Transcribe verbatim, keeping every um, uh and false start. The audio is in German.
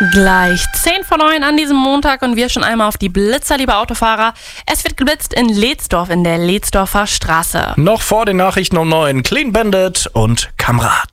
Gleich zehn vor neun an diesem Montag und wir schon einmal auf die Blitzer, liebe Autofahrer. Es wird geblitzt in Lehtsdorf in der Lehdsdorfer Straße. Noch vor den Nachrichten um neun Clean Bandit und Kamrat.